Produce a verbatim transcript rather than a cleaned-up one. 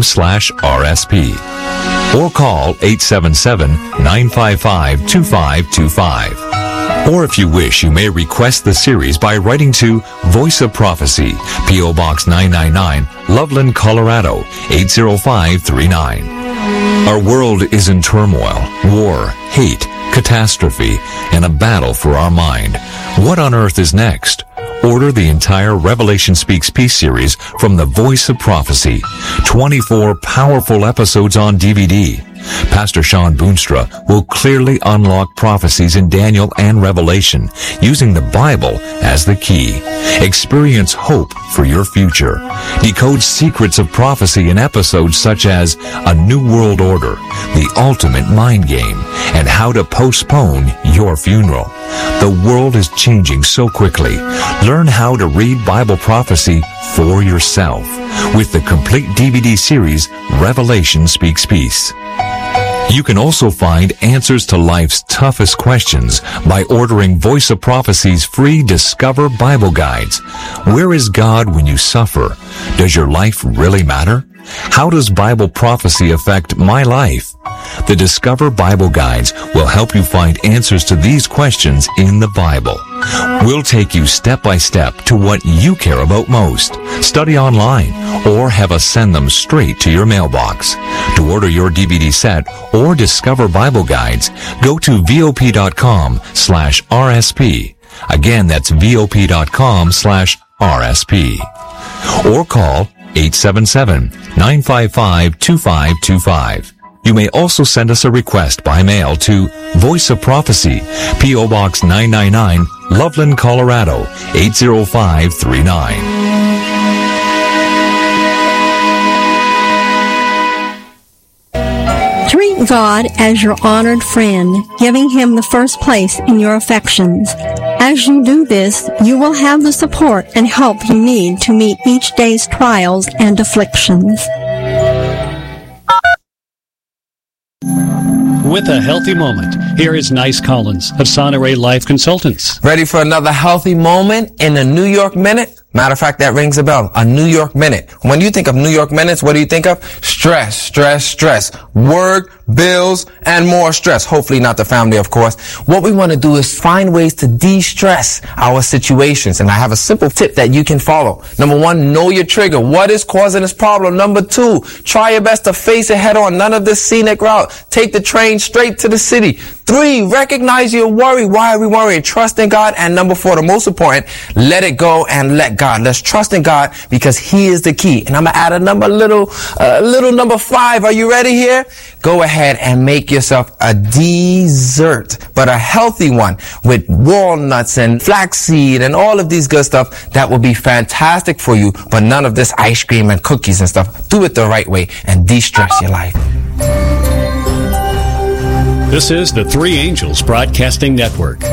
slash RSP. Or call eight seven seven, nine five five, two five two five. Or if you wish, you may request the series by writing to Voice of Prophecy, P O. Box nine ninety-nine, Loveland, Colorado, eight zero five three nine. Our world is in turmoil, war, hate, catastrophe, and a battle for our mind. What on earth is next? Order the entire Revelation Speaks Peace series from the Voice of Prophecy. twenty-four powerful episodes on D V D. Pastor Sean Boonstra will clearly unlock prophecies in Daniel and Revelation using the Bible as the key. Experience hope for your future. Decode secrets of prophecy in episodes such as A New World Order, The Ultimate Mind Game, and How to Postpone Your Funeral. The world is changing so quickly. Learn how to read Bible prophecy for yourself with the complete D V D series Revelation Speaks Peace. You can also find answers to life's toughest questions by ordering Voice of Prophecy's free Discover Bible Guides. Where is God when you suffer? Does your life really matter? How does Bible prophecy affect my life? The Discover Bible Guides will help you find answers to these questions in the Bible. We'll take you step by step to what you care about most. Study online or have us send them straight to your mailbox. To order your D V D set or Discover Bible Guides, go to V O P dot com slash R S P. Again, that's V O P dot com slash R S P. Or call eight seven seven, nine five five, two five two five. You may also send us a request by mail to Voice of Prophecy, P O. Box nine ninety-nine, Loveland, Colorado, eight zero five three nine. Treat God as your honored friend, giving Him the first place in your affections. As you do this, you will have the support and help you need to meet each day's trials and afflictions. With a healthy moment, here is Nice Collins of Sonneray Life Consultants. Ready for another healthy moment in the New York Minute? Matter of fact, that rings a bell. A New York Minute. When you think of New York Minutes, what do you think of? Stress, stress, stress. Work, bills, and more stress. Hopefully not the family, of course. What we want to do is find ways to de-stress our situations. And I have a simple tip that you can follow. Number one, know your trigger. What is causing this problem? Number two, try your best to face it head on. None of this scenic route. Take the train straight to the city. Three, recognize your worry. Why are we worrying? Trust in God. And number four, the most important, let it go and let God. Let's trust in God because He is the key. And I'm going to add a number little, uh, little number five. Are you ready here? Go ahead and make yourself a dessert, but a healthy one with walnuts and flaxseed and all of these good stuff. That will be fantastic for you, but none of this ice cream and cookies and stuff. Do it the right way and de-stress your life. This is the Three Angels Broadcasting Network.